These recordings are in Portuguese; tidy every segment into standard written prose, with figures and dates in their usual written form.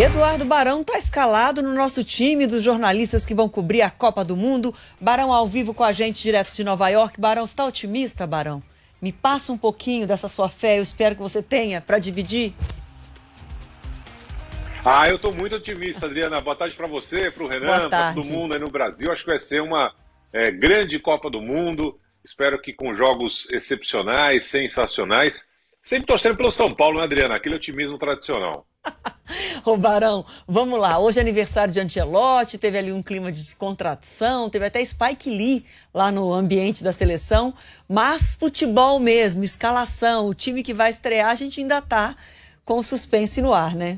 Eduardo Barão está escalado no nosso time dos jornalistas que vão cobrir a Copa do Mundo. Barão ao vivo com a gente, direto de Nova York. Barão, você está otimista, Barão? Me passa um pouquinho dessa sua fé, eu espero que você tenha, para dividir. Eu estou muito otimista, Adriana. Boa tarde para você, para o Renan, para todo mundo aí no Brasil. Acho que vai ser uma grande Copa do Mundo. Espero que com jogos excepcionais, sensacionais. Sempre torcendo pelo São Paulo, né, Adriana? Aquele otimismo tradicional. Ô Barão, vamos lá. Hoje é aniversário de Ancelotti, teve ali um clima de descontração, teve até Spike Lee lá no ambiente da seleção. Mas futebol mesmo, escalação, o time que vai estrear, a gente ainda tá com o suspense no ar, né?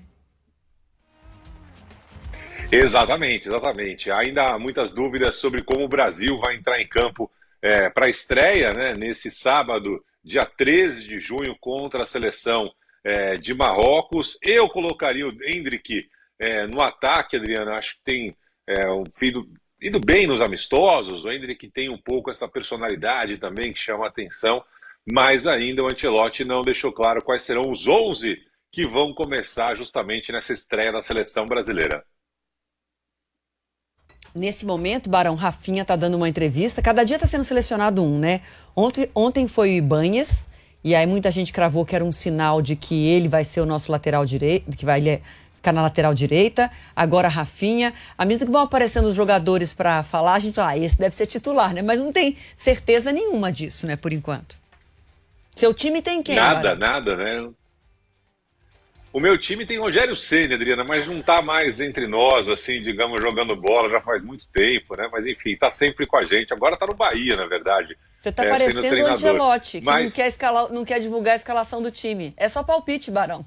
Exatamente. Ainda há muitas dúvidas sobre como o Brasil vai entrar em campo para a estreia, né, nesse sábado, dia 13 de junho, contra a seleção de Marrocos. Eu colocaria o Endrick no ataque, Adriana. Acho que tem ido bem nos amistosos. O Endrick tem um pouco essa personalidade também que chama a atenção, mas ainda o Ancelotti não deixou claro quais serão os 11 que vão começar justamente nessa estreia da seleção brasileira. Nesse momento, Barão, Rafinha está dando uma entrevista. Cada dia está sendo selecionado um, né? Ontem foi o Ibanhas, e aí muita gente cravou que era um sinal de que ele vai ser o nosso lateral direito, que vai ficar na lateral direita. Agora Rafinha. À medida que vão aparecendo os jogadores para falar, a gente fala, esse deve ser titular, né? Mas não tem certeza nenhuma disso, né, por enquanto. Seu time tem quem, Nada, Barão? né? O meu time tem Rogério Ceni, Adriana, mas não está mais entre nós, assim, digamos, jogando bola já faz muito tempo, né? Mas enfim, está sempre com a gente. Agora está no Bahia, na verdade. Você está parecendo o Ancelotti, que mas... não quer divulgar a escalação do time. É só palpite, Barão.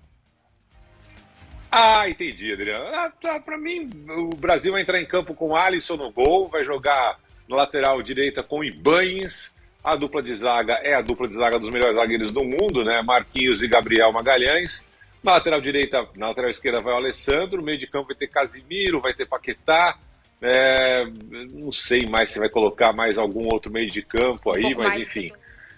Entendi, Adriana. Para mim, o Brasil vai entrar em campo com Alisson no gol, vai jogar na lateral direita com Ibanhas. A dupla de zaga é a dupla de zaga dos melhores zagueiros do mundo, né? Marquinhos e Gabriel Magalhães. Na lateral direita, na lateral esquerda vai o Alessandro, meio de campo vai ter Casimiro, vai ter Paquetá, não sei mais se vai colocar mais algum outro meio de campo aí, mas enfim.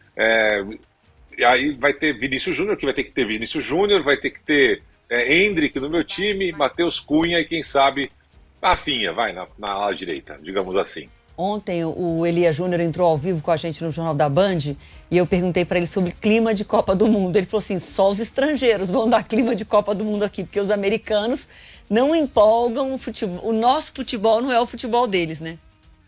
E aí vai ter Vinícius Júnior, que vai ter que ter Vinícius Júnior, vai ter que ter Endrick no meu time, Matheus Cunha e quem sabe Rafinha, vai na ala direita, digamos assim. Ontem o Elia Júnior entrou ao vivo com a gente no Jornal da Band e eu perguntei para ele sobre clima de Copa do Mundo. Ele falou assim, só os estrangeiros vão dar clima de Copa do Mundo aqui, porque os americanos não empolgam o futebol. O nosso futebol não é o futebol deles, né?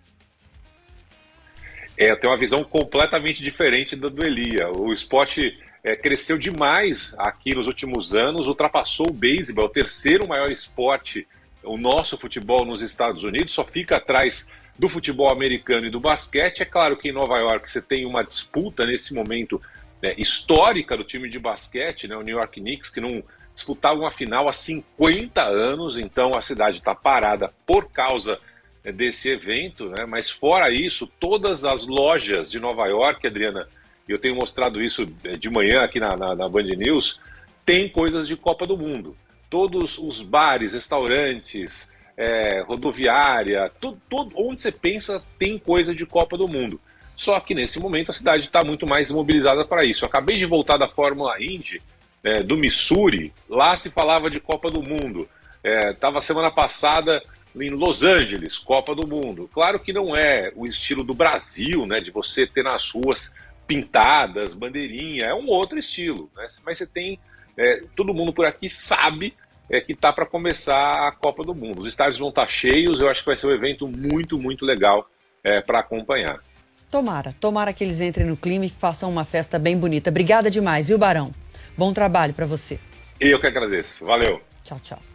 Eu tenho uma visão completamente diferente do Elia. O esporte cresceu demais aqui nos últimos anos, ultrapassou o beisebol, é o terceiro maior esporte, o nosso futebol nos Estados Unidos, só fica atrás do futebol americano e do basquete. É claro que em Nova York você tem uma disputa nesse momento histórica do time de basquete, né, o New York Knicks, que não disputava uma final há 50 anos, então a cidade está parada por causa desse evento, né, mas fora isso, todas as lojas de Nova York, Adriana, eu tenho mostrado isso de manhã aqui na Band News, tem coisas de Copa do Mundo. Todos os bares, restaurantes, rodoviária, tudo, onde você pensa tem coisa de Copa do Mundo. Só que nesse momento a cidade está muito mais mobilizada para isso. Eu acabei de voltar da Fórmula Indy, do Missouri, lá se falava de Copa do Mundo. Estava semana passada em Los Angeles, Copa do Mundo. Claro que não é o estilo do Brasil, né, de você ter nas ruas pintadas, bandeirinha, é um outro estilo, né? Mas você tem, todo mundo por aqui sabe que está para começar a Copa do Mundo. Os estádios vão estar cheios, eu acho que vai ser um evento muito, muito legal para acompanhar. Tomara que eles entrem no clima e façam uma festa bem bonita. Obrigada demais, viu, Barão? Bom trabalho para você. Eu que agradeço. Valeu. Tchau, tchau.